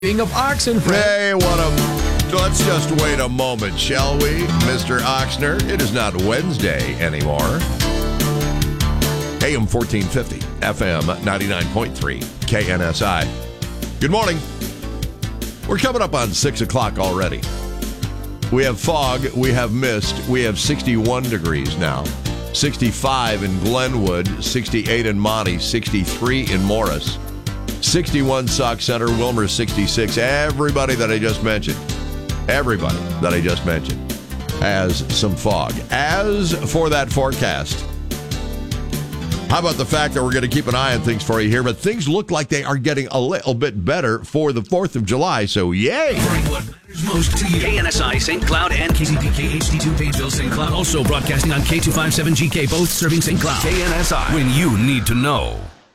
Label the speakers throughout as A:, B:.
A: Of oxen,
B: Hey, let's just wait a moment, shall we, Mr. Oxner? It is not Wednesday anymore. AM 1450, FM 99.3, KNSI. Good morning. We're coming up on 6 o'clock already. We have fog, we have mist, we have 61 degrees now. 65 in Glenwood, 68 in Monty, 63 in Morris. 61 Sauk Center, Wilmer 66. Everybody that I just mentioned has some fog. As for that forecast, how about the fact that we're going to keep an eye on things for you here, but things look like they are getting a little bit better for the 4th of July, so yay!
C: What matters most to you. KNSI St. Cloud and KCPK HD2 Painesville St. Cloud. Also broadcasting on K257GK, both serving St. Cloud. KNSI, when you need to know.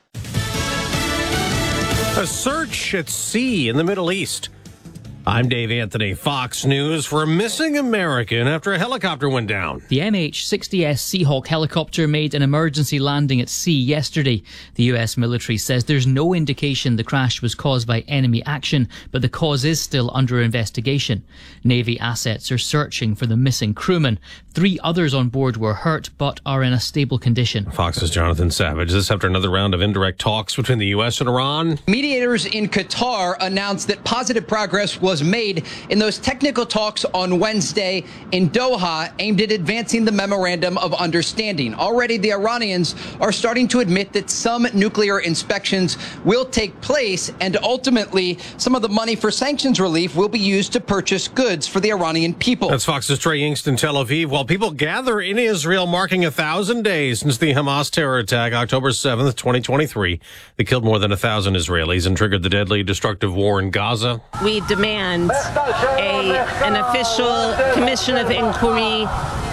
D: A search at sea in the Middle East. I'm Dave Anthony, Fox News, for a missing American after a helicopter went down.
E: The MH-60S Seahawk helicopter made an emergency landing at sea yesterday. The U.S. military says there's no indication the crash was caused by enemy action, but the cause is still under investigation. Navy assets are searching for the missing crewman. 3 others on board were hurt, but are in a stable condition.
D: Fox's Jonathan Savage. This after another round of indirect talks between the U.S. and Iran.
F: Mediators in Qatar announced that positive progress was made in those technical talks on Wednesday in Doha aimed at advancing the memorandum of understanding. Already, the Iranians are starting to admit that some nuclear inspections will take place, and ultimately, some of the money for sanctions relief will be used to purchase goods for the Iranian people.
D: That's Fox's Trey Yingst in Tel Aviv. While people gather in Israel, marking 1,000 days since the Hamas terror attack, October 7th, 2023, they killed more than 1,000 Israelis and triggered the deadly, destructive war in Gaza.
G: We demand an official commission of inquiry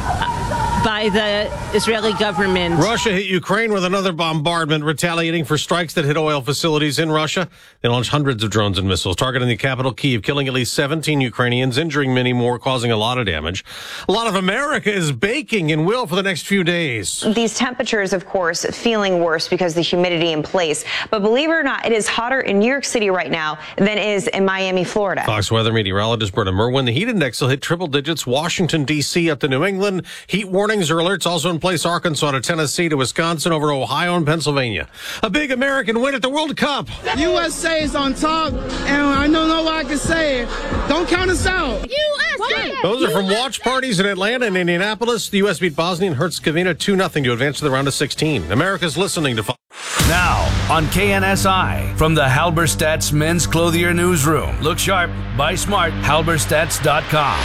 G: by the Israeli government.
D: Russia hit Ukraine with another bombardment, retaliating for strikes that hit oil facilities in Russia. They launched hundreds of drones and missiles targeting the capital, Kyiv, killing at least 17 Ukrainians, injuring many more, causing a lot of damage. A lot of America is baking and will for the next few days.
H: These temperatures, of course, feeling worse because of the humidity in place. But believe it or not, it is hotter in New York City right now than it is in Miami, Florida.
D: Fox weather meteorologist Berta Merwin. The heat index will hit triple digits. Washington, D.C. up to New England. Heat warnings or alerts also in place. Arkansas to Tennessee to Wisconsin over to Ohio and Pennsylvania. A big American win at the World Cup.
I: USA is on top, and I don't know what I can say. Don't count us out. USA!
D: Those are from watch parties in Atlanta and Indianapolis. The U.S. beat Bosnia and Herzegovina 2-0 to advance to the round of 16. America's listening to Fox.
C: Now on KNSI from the Halberstadt's Men's Clothier Newsroom. Look sharp, buy smart, halberstadts.com.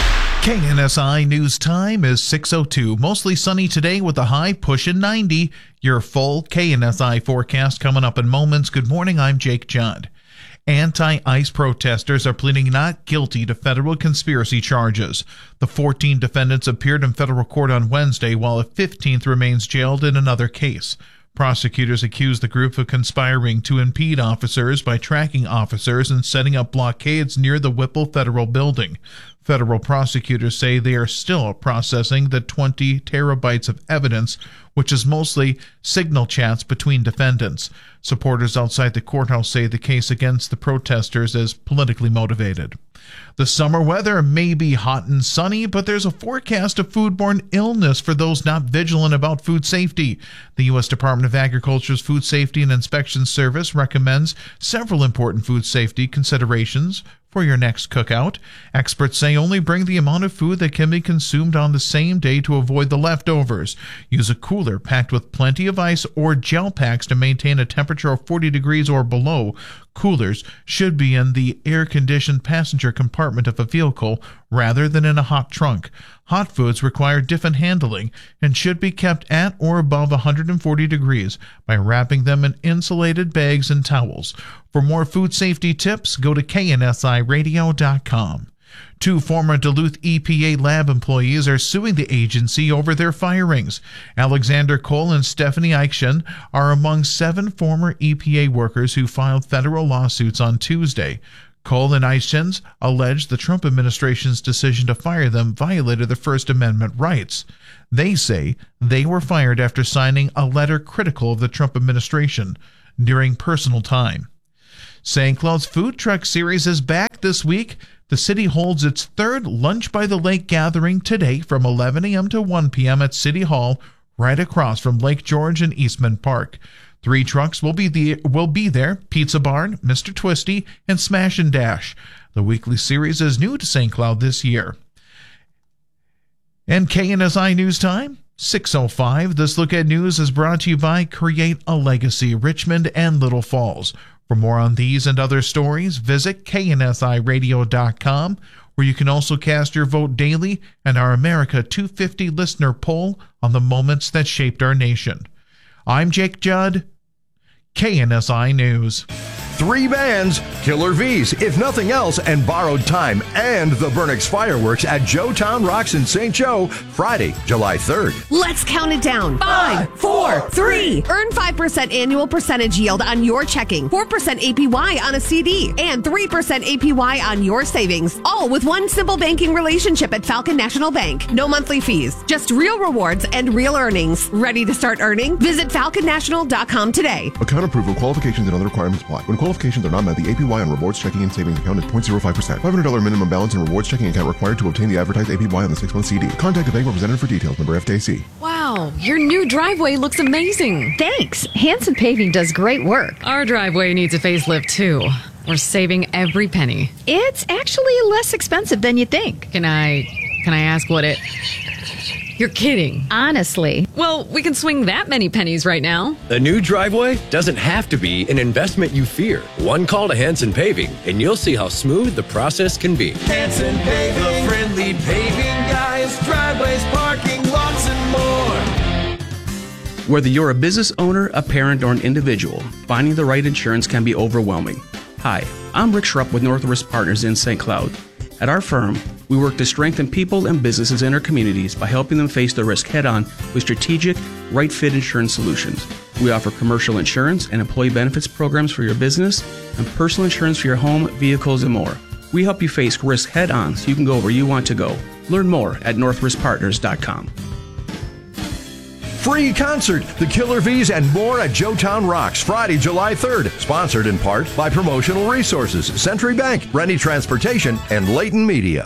J: KNSI News Time is 6:02. Mostly sunny today with a high pushing 90. Your full KNSI forecast coming up in moments. Good morning, I'm Jake Judd. Anti-ICE protesters are pleading not guilty to federal conspiracy charges. The 14 defendants appeared in federal court on Wednesday, while a 15th remains jailed in another case. Prosecutors accuse the group of conspiring to impede officers by tracking officers and setting up blockades near the Whipple Federal Building. Federal prosecutors say they are still processing the 20 terabytes of evidence, which is mostly signal chats between defendants. Supporters outside the courthouse say the case against the protesters is politically motivated. The summer weather may be hot and sunny, but there's a forecast of foodborne illness for those not vigilant about food safety. The U.S. Department of Agriculture's Food Safety and Inspection Service recommends several important food safety considerations for your next cookout. Experts say only bring the amount of food that can be consumed on the same day to avoid the leftovers. Use a cooler packed with plenty of ice or gel packs to maintain a temperature of 40 degrees or below. Coolers should be in the air-conditioned passenger compartment of a vehicle rather than in a hot trunk. Hot foods require different handling and should be kept at or above 140 degrees by wrapping them in insulated bags and towels. For more food safety tips, go to KNSIRadio.com. 2 former Duluth EPA lab employees are suing the agency over their firings. Alexander Cole and Stephanie Eichen are among 7 former EPA workers who filed federal lawsuits on Tuesday. Cole and Eichen allege the Trump administration's decision to fire them violated their First Amendment rights. They say they were fired after signing a letter critical of the Trump administration during personal time. St. Cloud's Food Truck Series is back this week. The city holds its third Lunch by the Lake gathering today from 11 a.m. to 1 p.m. at City Hall, right across from Lake George and Eastman Park. 3 trucks will be there: Pizza Barn, Mr. Twisty, and Smash and Dash. The weekly series is new to St. Cloud this year. And KNSI News Time, 6:05. This look at news is brought to you by Create a Legacy, Richmond and Little Falls. For more on these and other stories, visit KNSIRadio.com, where you can also cast your vote daily in our America 250 listener poll on the moments that shaped our nation. I'm Jake Judd, KNSI News.
B: 3 bands, Killer V's, If Nothing Else, and Borrowed Time, and the Burnix Fireworks at Joetown Rocks in St. Joe, Friday, July 3rd.
A: Let's count it down. 5, 4, 3. Earn 5% annual percentage yield on your checking, 4% APY on a CD, and 3% APY on your savings, all with one simple banking relationship at Falcon National Bank. No monthly fees, just real rewards and real earnings. Ready to start earning? Visit falconnational.com today.
K: Account approval, qualifications, and other requirements apply. When qualifications are not met, the APY on rewards checking and savings account is 0.05%. $500 minimum balance in rewards checking account required to obtain the advertised APY on the 6-month CD. Contact a bank representative for details. Member FDIC.
L: Wow, your new driveway looks amazing.
M: Thanks. Hanson Paving does great work.
L: Our driveway needs a facelift too. We're saving every penny.
M: It's actually less expensive than you think.
L: Can I ask what it... You're kidding.
M: Honestly.
L: Well, we can swing that many pennies right now.
N: A new driveway doesn't have to be an investment you fear. One call to Hanson Paving, and you'll see how smooth the process can be.
O: Hanson Paving, the friendly paving guys, driveways, parking, lots and more.
P: Whether you're a business owner, a parent, or an individual, finding the right insurance can be overwhelming. Hi, I'm Rick Schrupp with Northwest Partners in St. Cloud. At our firm, we work to strengthen people and businesses in our communities by helping them face the risk head-on with strategic, right-fit insurance solutions. We offer commercial insurance and employee benefits programs for your business and personal insurance for your home, vehicles, and more. We help you face risk head-on so you can go where you want to go. Learn more at northwestpartners.com.
B: Free concert, the Killer V's, and more at Joetown Rocks, Friday, July 3rd. Sponsored in part by Promotional Resources, Century Bank, Rennie Transportation, and Leighton Media.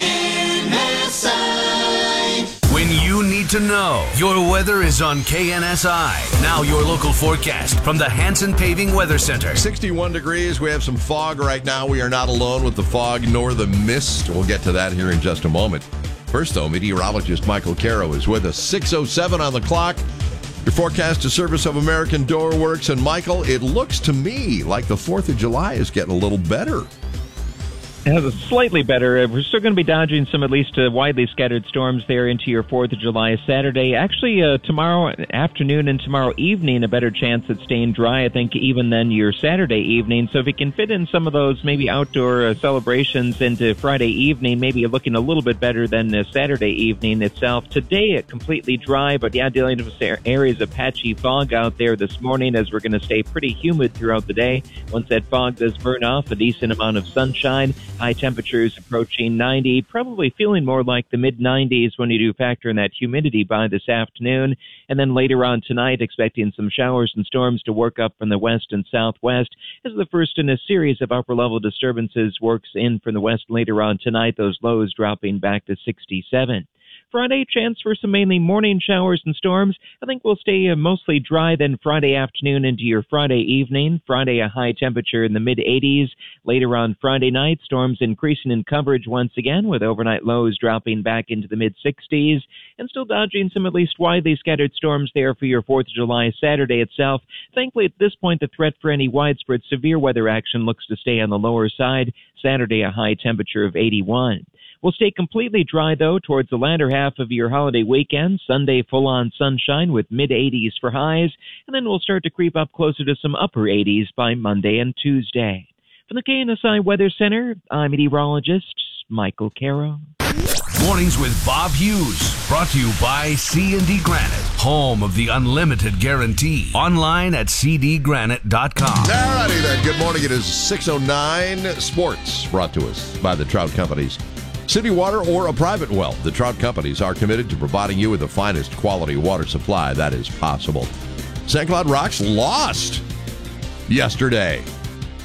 C: KNSI. When you need to know, your weather is on KNSI. Now your local forecast from the Hanson Paving Weather Center.
B: 61 degrees. We have some fog right now. We are not alone with the fog nor the mist. We'll get to that here in just a moment. First, though, meteorologist Michael Caro is with us. 6:07 on the clock. Your forecast is service of American Door Works. And, Michael, it looks to me like the 4th of July is getting a little better.
Q: Slightly better. We're still going to be dodging some at least widely scattered storms there into your 4th of July Saturday. Actually, tomorrow afternoon and tomorrow evening, a better chance at staying dry, I think, even than your Saturday evening. So if you can fit in some of those maybe outdoor celebrations into Friday evening, maybe you're looking a little bit better than Saturday evening itself. Today, completely dry, but yeah, dealing with areas of patchy fog out there this morning as we're going to stay pretty humid throughout the day. Once that fog does burn off, a decent amount of sunshine. High temperatures approaching 90, probably feeling more like the mid-90s when you do factor in that humidity by this afternoon. And then later on tonight, expecting some showers and storms to work up from the west and southwest as the first in a series of upper-level disturbances works in from the west later on tonight, those lows dropping back to 67. Friday, chance for some mainly morning showers and storms. I think we'll stay mostly dry then Friday afternoon into your Friday evening. Friday, a high temperature in the mid-80s. Later on Friday night, storms increasing in coverage once again with overnight lows dropping back into the mid-60s and still dodging some at least widely scattered storms there for your 4th of July Saturday itself. Thankfully, at this point, the threat for any widespread severe weather action looks to stay on the lower side. Saturday, a high temperature of 81. We'll stay completely dry, though, towards the latter half of your holiday weekend. Sunday, full-on sunshine with mid-80s for highs, and then we'll start to creep up closer to some upper 80s by Monday and Tuesday. From the KNSI Weather Center, I'm meteorologist Michael Caro.
C: Mornings with Bob Hughes, brought to you by C&D Granite, home of the unlimited guarantee. Online at cdgranite.com.
B: Alrighty then, good morning. It is 6:09 Sports, brought to us by the Trout Companies. City water or a private well, the Trout Companies are committed to providing you with the finest quality water supply that is possible. St. Cloud Rocks lost yesterday.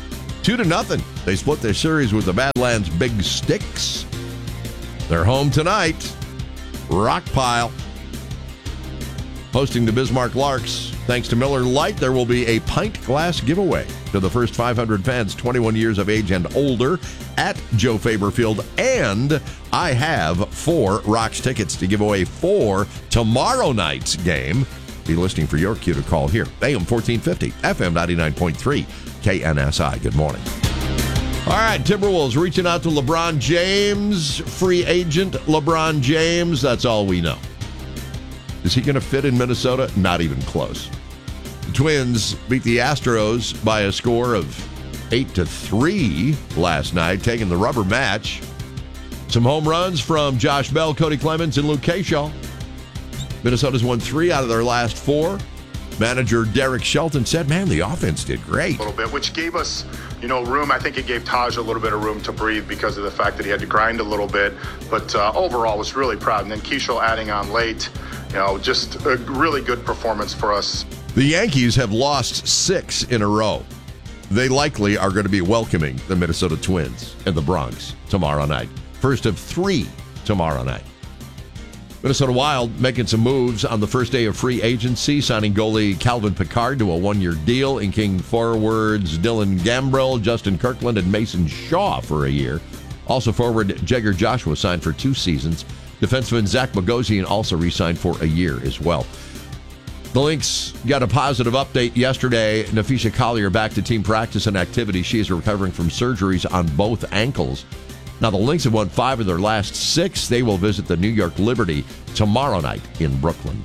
B: 2-0. They split their series with the Badlands Big Sticks. They're home tonight. Rockpile hosting the Bismarck Larks. Thanks to Miller Lite, there will be a pint glass giveaway to the first 500 fans 21 years of age and older at Joe Faber Field. And I have 4 Rocks tickets to give away for tomorrow night's game. Be listening for your cue to call here. AM 1450, FM 99.3, KNSI. Good morning. All right, Timberwolves reaching out to LeBron James, free agent LeBron James. That's all we know. Is he going to fit in Minnesota? Not even close. The Twins beat the Astros by a score of 8-3 last night, taking the rubber match. Some home runs from Josh Bell, Cody Clemens, and Luke Kershaw. Minnesota's won 3 out of their last 4. Manager Derek Shelton said, man, the offense did great.
R: A little bit, which gave us, room. I think it gave Taj a little bit of room to breathe because of the fact that he had to grind a little bit. But overall, was really proud. And then Kershaw adding on late, just a really good performance for us.
B: The Yankees have lost 6 in a row. They likely are going to be welcoming the Minnesota Twins in the Bronx tomorrow night. First of 3 tomorrow night. Minnesota Wild making some moves on the first day of free agency, signing goalie Calvin Pickard to a 1-year deal, inking forwards Dylan Gambrell, Justin Kirkland, and Mason Shaw for a year. Also forward Jagger Joshua signed for 2 seasons. Defenseman Zach Bogosian also re-signed for a year as well. The Lynx got a positive update yesterday. Nafisha Collier back to team practice and activity. She is recovering from surgeries on both ankles. Now, the Lynx have won 5 of their last 6. They will visit the New York Liberty tomorrow night in Brooklyn.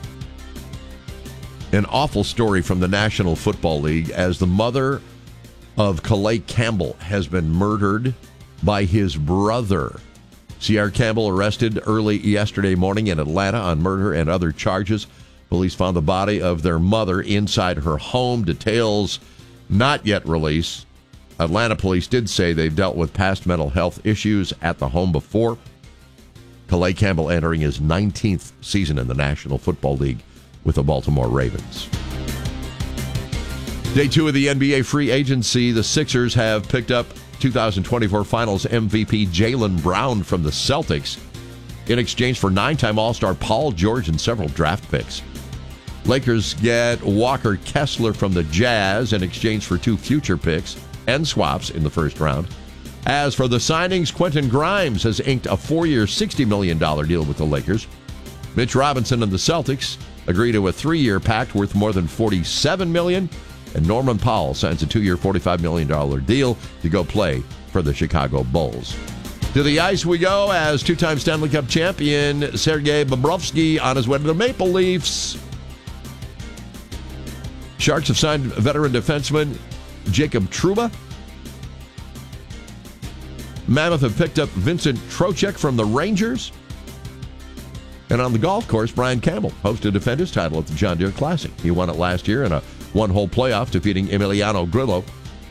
B: An awful story from the National Football League as the mother of Calais Campbell has been murdered by his brother. C.R. Campbell arrested early yesterday morning in Atlanta on murder and other charges. Police found the body of their mother inside her home. Details not yet released. Atlanta police did say they've dealt with past mental health issues at the home before. Calais Campbell entering his 19th season in the National Football League with the Baltimore Ravens. Day 2 of the NBA free agency, the Sixers have picked up 2024 Finals MVP Jaylen Brown from the Celtics in exchange for 9-time All-Star Paul George and several draft picks. Lakers get Walker Kessler from the Jazz in exchange for 2 future picks and swaps in the first round. As for the signings, Quentin Grimes has inked a 4-year, $60 million deal with the Lakers. Mitch Robinson and the Celtics agree to a 3-year pact worth more than $47 million. And Norman Powell signs a 2-year, $45 million deal to go play for the Chicago Bulls. To the ice we go as 2-time Stanley Cup champion Sergei Bobrovsky on his way to the Maple Leafs. Sharks have signed veteran defenseman Jacob Trouba. Mammoth have picked up Vincent Trocheck from the Rangers. And on the golf course, Brian Campbell hopes to defend his title at the John Deere Classic. He won it last year in a 1-hole playoff, defeating Emiliano Grillo.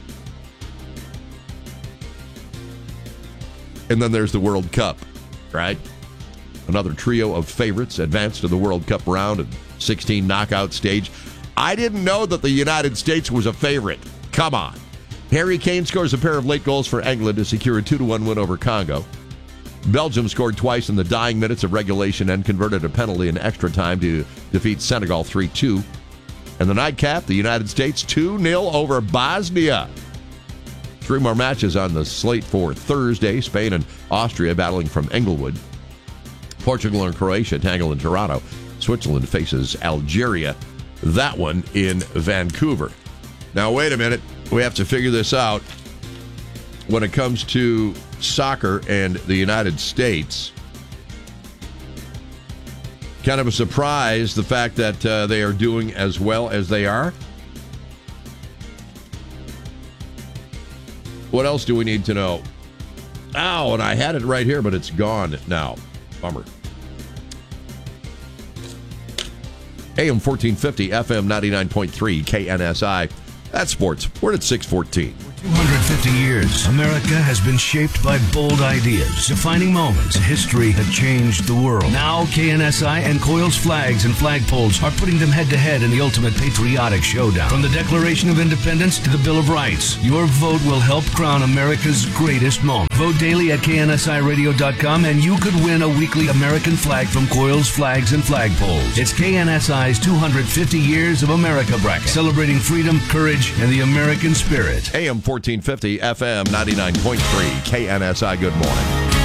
B: And then there's the World Cup, right? Another trio of favorites advanced to the World Cup round and 16 knockout stage. I didn't know that the United States was a favorite. Come on. Harry Kane scores a pair of late goals for England to secure a 2-1 win over Congo. Belgium scored twice in the dying minutes of regulation and converted a penalty in extra time to defeat Senegal 3-2. And the nightcap, the United States 2-0 over Bosnia. 3 more matches on the slate for Thursday. Spain and Austria battling from Englewood. Portugal and Croatia tangle in Toronto. Switzerland faces Algeria. That one in Vancouver. Now, wait a minute. We have to figure this out. When it comes to soccer and the United States, kind of a surprise, the fact that they are doing as well as they are. What else do we need to know? Oh, and I had it right here, but it's gone now. Bummer. AM 1450, FM 99.3, KNSI. That's sports. We're at 6:14.
C: 250 years, America has been shaped by bold ideas, defining moments in history that changed the world. Now, KNSI and Coils Flags and Flagpoles are putting them head-to-head in the ultimate patriotic showdown. From the Declaration of Independence to the Bill of Rights, your vote will help crown America's greatest moment. Vote daily at KNSIRadio.com and you could win a weekly American flag from Coils Flags and Flagpoles. It's KNSI's 250 Years of America bracket, celebrating freedom, courage, and the American spirit.
B: AM 1450, FM 99.3, KNSI. Good morning.